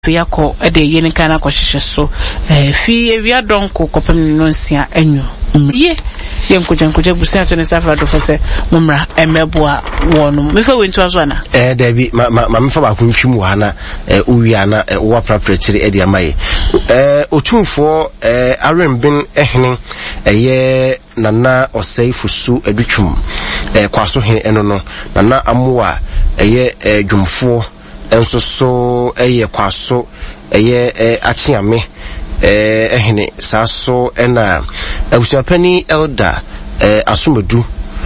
Yako ede yeni kana kwahyehyɛ so fi ewia donko kopem no nsia anyu ye yenkojankoja busia to ne safra do fose momra emeboa wonu mefa wentu aso ana Dabi ma mefa ba kuntwim wa na uwia na wa praprechiri ede amaye otumfo arembin ehene eye nana oseifusu adutwum kwaso hen eno no nana amoa eye dwumfo enso so eye kwaso eye achiame ehene saso ena abusuapani elder Asumadu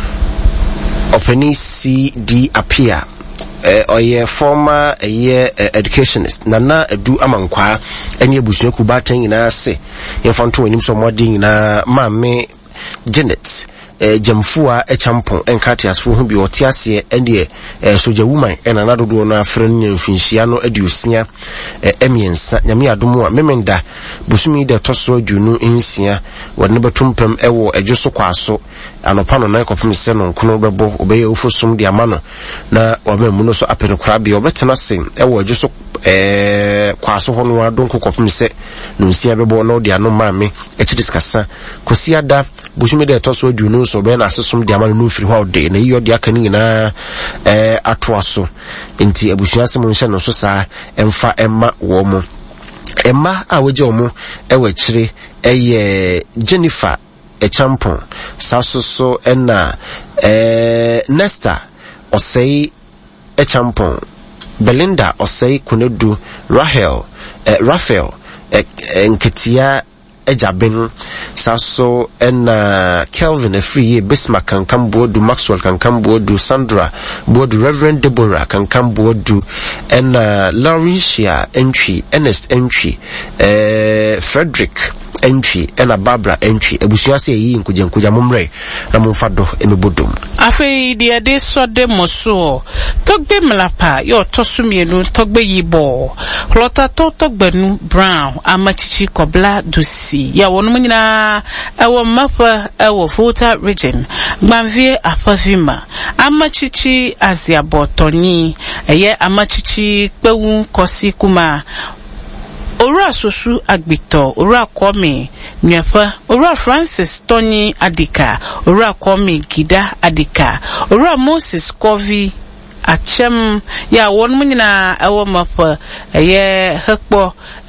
openi CD appear oye former educationist nana edu amankwa eni abusuaku batan nyina se yemfanto wanim so modin nyina maame Janet jamfua echampon enkati asfo hu bi otiase ende soja woman ena nadodo na afre nyamfinhia no aduosia emiensa nyame adomo a memenda busumi de toso adwunu ensia wone batumpem ewo adwoso kwaso anopa no na ekopem se no nkono bebo obeye ofosom de amano na wamemu no so apenokra bi obetena sen ewo adwoso kwaso hono adonko kopem se no nsia bebo no de ano maame echidiskasa kosiada busumi de toso adwunu so be na asesom de amano no firi hwa de na yiyo de aka ni na atoaso enti abusuase mo nhyɛ no so saa emfa emma wo mo emma a woje omo ewachire eye Jennifer Echampon sasoso ena Nesta Osei Echampon Belinda Osei Kunedu Raphael Nketia Ejabin saso ena Kelvin Free Bismarck kankam bodu Maxwell kankam bodu Sandra bodu Reverend Deborah kankam bodu ena Laurentia entry Ernest entry Frederick entry ena Barbara entry ebusuase yi nkuja momre na momfado emebodom afei de ade so de moso togbe mlapa yo tosumienu togbe yibo lota togbenu brown amachichi kobla dusi ya wonu nyina ewo mapa ewo Volta region gbanvie apavima amachichi aziabotoni eye amachichi pewu kosi kuma Ora Sosu Agbito, Ora Kwame Nyafa, Ora Francis Tony Adika, Ora Kwame Gida Adika, Ora Moses Kovi Achem ya won munyina ewo mapa ye hekpo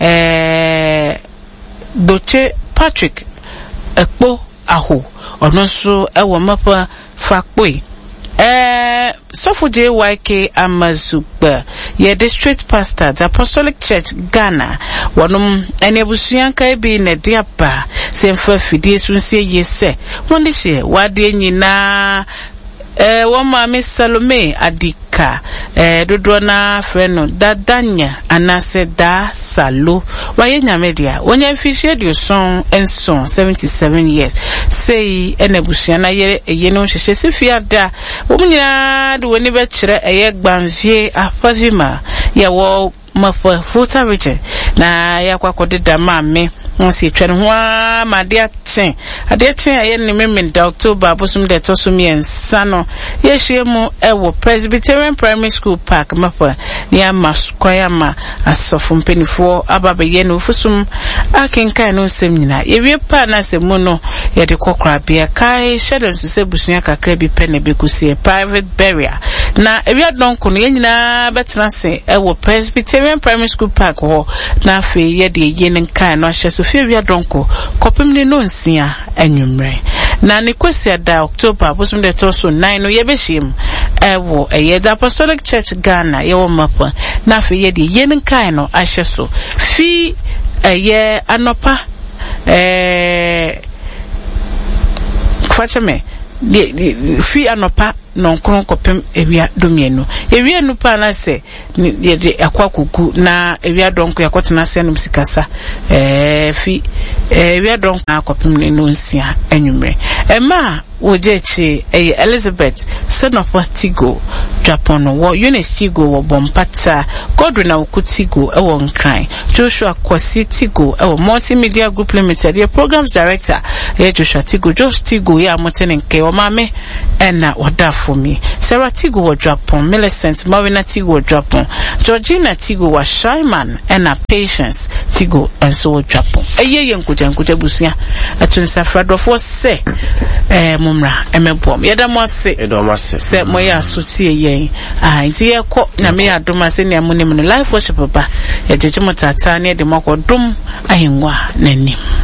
Doche Patrick ekpo aho ononso ewo mapa fakpoi Sofu JYK Amazuba, ye district pastor, the Apostolic Church Ghana, wanum enebusuyanka ebi ne diapa, semfa fidie sunse yese, wandishe, wadi nyina, wama Miss Salome Adika, dodwana freno, dadanya, anase da salo, wayenya media, wanya fishe diyo son, en son, 77 years, say, enebusuyana yeno sheshe sifiada, wumina duweni betchire, gbanvie afavima, ya wo mafa Volta region, na ya kwa kodida mame, nsi twen hwa madia chen aye ni memenda October bosum de tosum yensano ye hwemu ewo Presbyterian Primary School Park mafa ni amaskoya ma asofu mpenifo ababe no fusum akenkan no nsem nyina ye wie pa na semu no ye de kokra bia kai shadows se busua kakra bi pene bekusie private burial na ewia donko no ye nyina betena se ewo Presbyterian Primary School Park ho na afi ye de yenkan no ahye Fia donko kopim ni no nsia anwumre na ne kwesi da October bosum de toso 9 no yebehim ewo the Apostolic Church Ghana yewo mapa na fe ye de yenkan no ahye so fi anopa kwacheme fi anopa non kron kopem ewia domienu ewia nu pa na se ye de akwakuku na ewia donko yakotena se no sikasa fi ewia donko akopem ne no nsia anwumre ema wojechi Elizabeth son of Tigo Japan wo Unestigo wo Bompata Godwin Okutigo ewo Nkran Joshua Kwasi Tigo ewo Multimedia Group Limited ye Programs Director ye Joshua Tigo Josh Tigo ye amotene nke o mame ena wada for me Sarah Tigo wo Japan Millicent Marina Tigo wo Japan Georgina Tigo wa Shyman ena Patience Tigo enso wo Japan eye nkuja busia atunsa fradofo se mumra emebom yeda mo ase se moya asuti yen nti ye ko na me adoma se ne amunim no life worship ba ye jeje motata ne de makodum ayenwa nanim